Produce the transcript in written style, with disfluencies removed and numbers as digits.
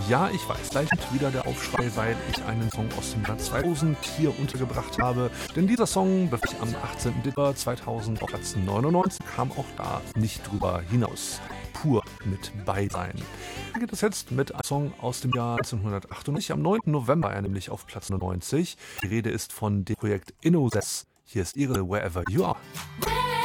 Ja, ich weiß, gleich kommt wieder der Aufschrei, weil ich einen Song aus dem Jahr 2000 hier untergebracht habe. Denn dieser Song befand sich am 18. Dezember 2000 auf Platz 99, kam auch da nicht drüber hinaus. Pur mit bei sein. Hier geht es jetzt mit einem Song aus dem Jahr 1998. Am 9. November er nämlich auf Platz 90. Die Rede ist von dem Projekt Innocence. Hier ist ihre Wherever You Are.